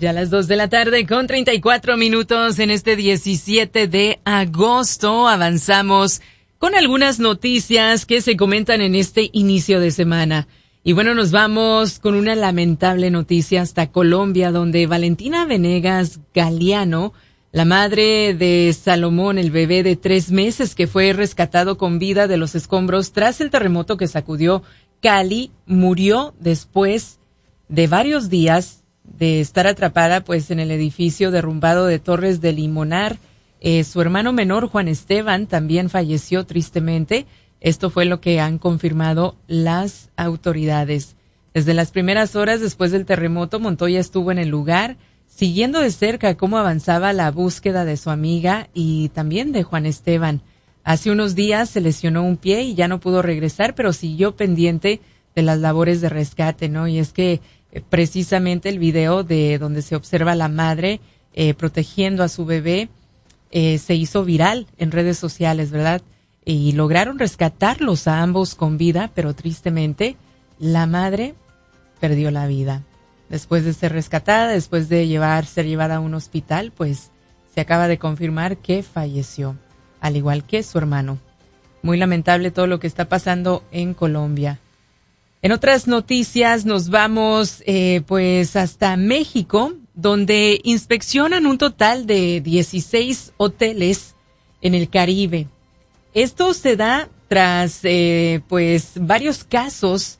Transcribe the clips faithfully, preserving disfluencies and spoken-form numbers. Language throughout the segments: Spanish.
Ya a las dos de la tarde con treinta y cuatro minutos en este diecisiete de agosto avanzamos con algunas noticias que se comentan en este inicio de semana. Y bueno, nos vamos con una lamentable noticia hasta Colombia, donde Valentina Venegas Galeano, la madre de Salomón, el bebé de tres meses que fue rescatado con vida de los escombros tras el terremoto que sacudió Cali, murió después de varios días de estar atrapada pues en el edificio derrumbado de Torres de Limonar. Eh, su hermano menor, Juan Esteban, también falleció tristemente. Esto fue lo que han confirmado las autoridades. Desde las primeras horas después del terremoto, Montoya estuvo en el lugar, siguiendo de cerca cómo avanzaba la búsqueda de su amiga y también de Juan Esteban. Hace unos días se lesionó un pie y ya no pudo regresar, pero siguió pendiente de las labores de rescate, ¿no? Y es que precisamente el video de donde se observa a la madre eh, protegiendo a su bebé eh, se hizo viral en redes sociales, ¿verdad? Y lograron rescatarlos a ambos con vida, pero tristemente la madre perdió la vida. Después de ser rescatada, después de llevar, ser llevada a un hospital, pues se acaba de confirmar que falleció, al igual que su hermano. Muy lamentable todo lo que está pasando en Colombia. En otras noticias nos vamos eh, pues hasta México, donde inspeccionan un total de dieciséis hoteles en el Caribe. Esto se da tras eh, pues varios casos,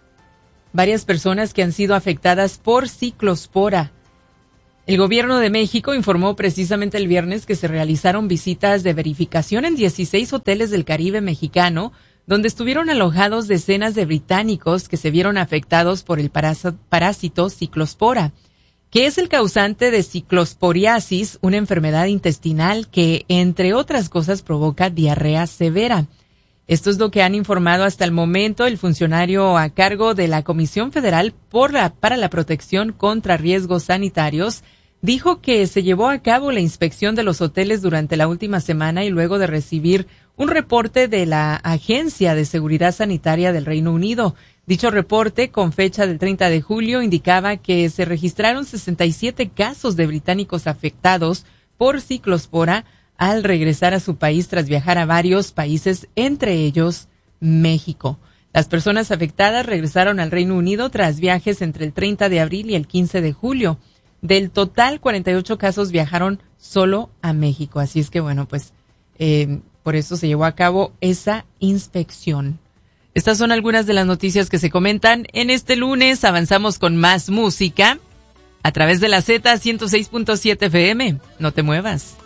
varias personas que han sido afectadas por ciclospora. El gobierno de México informó precisamente el viernes que se realizaron visitas de verificación en dieciséis hoteles del Caribe mexicano, donde estuvieron alojados decenas de británicos que se vieron afectados por el parásito ciclospora, que es el causante de ciclosporiasis, una enfermedad intestinal que, entre otras cosas, provoca diarrea severa. Esto es lo que han informado hasta el momento el funcionario a cargo de la Comisión Federal por la, para la Protección contra Riesgos Sanitarios. Dijo que se llevó a cabo la inspección de los hoteles durante la última semana y luego de recibir un reporte de la Agencia de Seguridad Sanitaria del Reino Unido. Dicho reporte, con fecha del treinta de julio, indicaba que se registraron sesenta y siete casos de británicos afectados por ciclospora al regresar a su país tras viajar a varios países, entre ellos México. Las personas afectadas regresaron al Reino Unido tras viajes entre el treinta de abril y el quince de julio. Del total, cuarenta y ocho casos viajaron solo a México. Así es que, bueno, pues eh, por eso se llevó a cabo esa inspección. Estas son algunas de las noticias que se comentan en este lunes. Avanzamos con más música a través de la Z ciento seis punto siete F M. No te muevas.